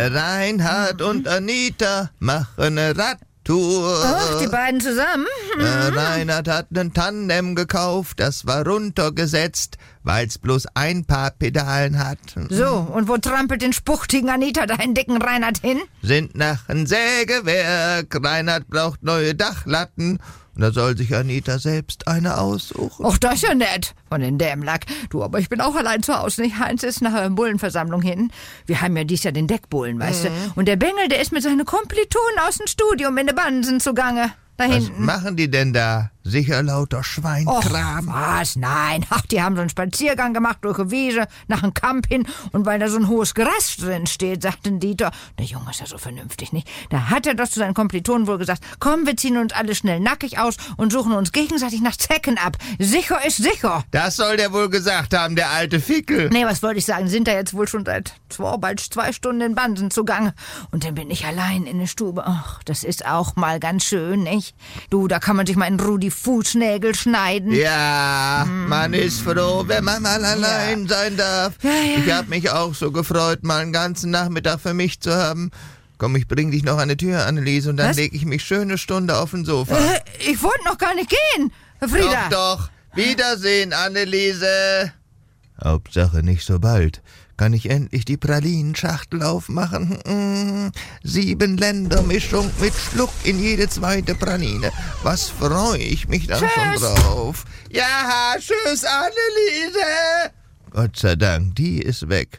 Reinhard und Anita machen eine Radtour. Ach, die beiden zusammen? Reinhard hat einen Tandem gekauft, das war runtergesetzt, weil's bloß ein paar Pedalen hat. So, und wo trampelt den spuchtigen Anita deinen dicken Reinhard hin? Sind nach ein Sägewerk. Reinhard braucht neue Dachlatten. Und da soll sich Anita selbst eine aussuchen. Ach, das ist ja nett von den Dämlack. Du, aber ich bin auch allein zu Hause, nicht? Heinz ist nach der Bullenversammlung hin. Wir haben ja dies Jahr den Deckbullen, weißt du. Und der Bengel, der ist mit seinen Kommilitonen aus dem Studium in der Bansen zugange. Da Was hinten. machen die denn da? Sicher lauter Schweinkram. Was? Nein. Ach, die haben so einen Spaziergang gemacht durch die Wiese, nach einem Kamp hin. Und weil da so ein hohes Gras drin steht, sagte Dieter, der Junge ist ja so vernünftig, nicht? Da hat er doch zu seinen Kommilitonen wohl gesagt, komm, wir ziehen uns alle schnell nackig aus und suchen uns gegenseitig nach Zecken ab. Sicher ist sicher. Das soll der wohl gesagt haben, der alte Fickel. Nee, was wollte ich sagen? Sind da jetzt wohl schon seit bald 2 Stunden in Bansen zugange. Und dann bin ich allein in der Stube. Ach, das ist auch mal ganz schön, nicht? Du, da kann man sich mal in Rudi Fußnägel schneiden. Ja, man ist froh, wenn man mal allein sein darf. Ja. Ich hab mich auch so gefreut, mal einen ganzen Nachmittag für mich zu haben. Komm, ich bring dich noch an die Tür, Anneliese, und dann Was? leg ich mich schöne Stunde auf den Sofa. Ich wollte noch gar nicht gehen, Frieda. Doch. Wiedersehen, Anneliese. Hauptsache nicht so bald. Kann ich endlich die Pralinenschachtel aufmachen? 7 Ländermischung mit Schluck in jede zweite Praline. Was freue ich mich dann schon drauf. Ja, tschüss, Anneliese. Gott sei Dank, die ist weg.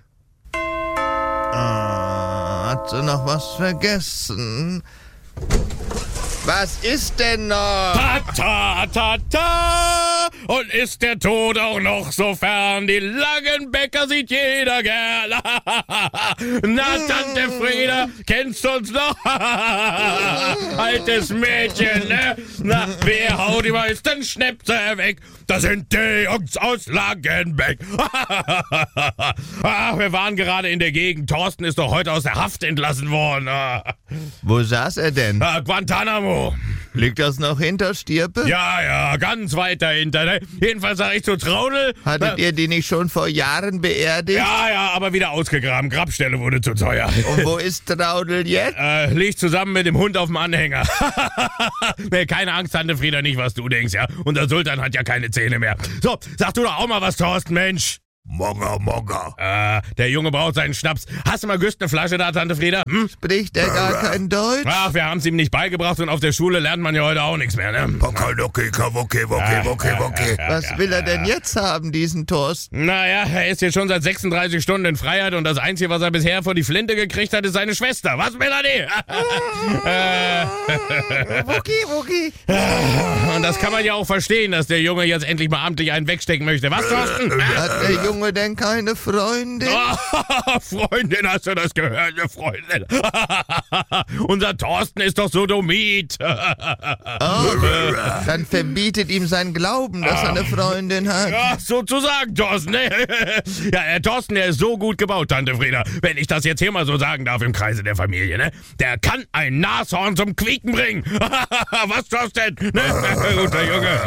Hat sie noch was vergessen? Was ist denn noch? Ta, ta, ta, ta! Und ist der Tod auch noch so fern? Die Langenbecker sieht jeder gern. Na, Tante Frieda, kennst du uns noch? Altes Mädchen, ne? Na, wer haut die meisten Schnäpse weg? Das sind die Jungs aus Langenbeck. Ach, wir waren gerade in der Gegend. Thorsten ist doch heute aus der Haft entlassen worden. Wo saß er denn? Guantanamo. Liegt das noch hinter Stirpe? Ja, ganz weit dahinter. Ne? Jedenfalls sag ich zu Traudel. Hattet ihr die nicht schon vor Jahren beerdigt? Ja, aber wieder ausgegraben. Grabstelle wurde zu teuer. Und wo ist Traudel jetzt? Liegt zusammen mit dem Hund auf dem Anhänger. Nee, keine Angst, Tante Frieda, nicht, was du denkst, ja. Und der Sultan hat ja keine Zähne mehr. So, sag du doch auch mal was, Thorsten, Mensch. Mogger. Der Junge braucht seinen Schnaps. Hast du mal Güst eine Flasche da, Tante Frieda? Spricht er gar kein Deutsch? Ach, wir haben's ihm nicht beigebracht und auf der Schule lernt man ja heute auch nichts mehr, ne? Pokaloki, kawoki, woki. Was will er denn jetzt haben, diesen Thorsten? Naja, er ist jetzt schon seit 36 Stunden in Freiheit und das Einzige, was er bisher vor die Flinte gekriegt hat, ist seine Schwester. Was, Melanie? Woki. Und das kann man ja auch verstehen, dass der Junge jetzt endlich mal amtlich einen wegstecken möchte. Was, Thorsten? Hat der Junge denn keine Freundin? Freundin, hast du das gehört, eine Freundin? Unser Thorsten ist doch Sodomit. Dann verbietet ihm sein Glauben, dass er eine Freundin hat. Ja, sozusagen, Thorsten. Ne? Ja, der Thorsten, der ist so gut gebaut, Tante Frieda. Wenn ich das jetzt hier mal so sagen darf im Kreise der Familie, ne? Der kann ein Nashorn zum Quieken bringen. Was, Thorsten? Ne? Guter Junge.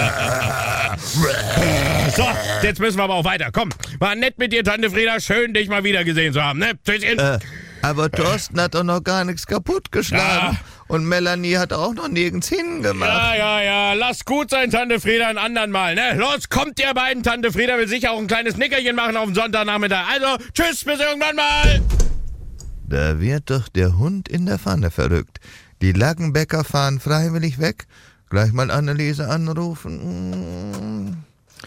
So, jetzt müssen wir aber auch weiter. Komm, war nett mit dir, Tante Frieda. Schön, dich mal wieder gesehen zu haben, ne? Tschüsschen. Aber Thorsten hat doch noch gar nichts kaputtgeschlagen. Ja. Und Melanie hat auch noch nirgends hingemacht. Ja. Lass gut sein, Tante Frieda, ein andern Mal, ne? Los, kommt ihr beiden. Tante Frieda will sicher auch ein kleines Nickerchen machen auf den Sonntagnachmittag. Also, tschüss, bis irgendwann mal. Da wird doch der Hund in der Pfanne verrückt. Die Langenbecker fahren freiwillig weg. Gleich mal Anneliese anrufen.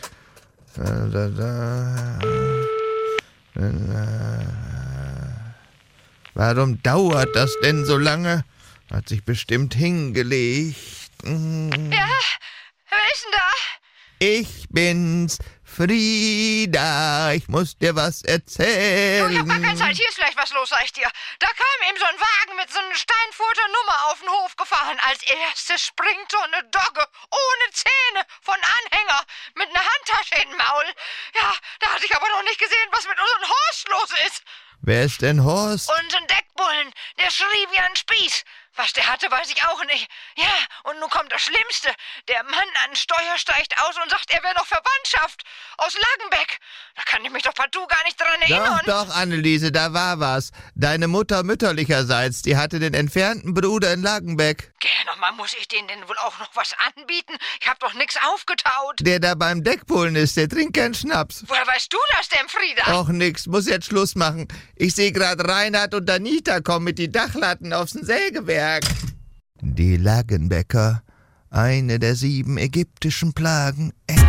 Warum dauert das denn so lange? Hat sich bestimmt hingelegt. Ja, wer ist denn da? Ich bin's, Frieda. Ich muss dir was erzählen. Ich hab gar keine Zeit. Hier ist gleich was los, sag ich dir. Da kam eben so ein Wagen mit so einer Steinfurter Nummer auf den Hof gefahren. Als erstes springt so eine Dogge ohne Zähne von Anhänger mit einer Handtasche im Maul. Ja, da hatte ich aber noch nicht gesehen, was mit unserem Horst los ist. Wer ist denn Horst? Und ein Deckbullen, der schrie wie ein Spieß. Was der hatte, weiß ich auch nicht. Ja, und nun kommt das Schlimmste. Der Mann an Steuer steigt aus und sagt, er wäre noch Verwandtschaft aus Langenbeck. Da kann ich mich doch partout gar nicht dran erinnern. Doch, Anneliese, da war was. Deine Mutter mütterlicherseits, die hatte den entfernten Bruder in Langenbeck. Nochmal, muss ich denen denn wohl auch noch was anbieten? Ich hab doch nix aufgetaut. Der da beim Deckpullen ist, der trinkt keinen Schnaps. Woher weißt du das denn, Frieda? Och, nix, muss jetzt Schluss machen. Ich sehe grad Reinhard und Anita kommen mit die Dachlatten aufs Sägewerk. Die Langenbecker, eine der 7 ägyptischen Plagen,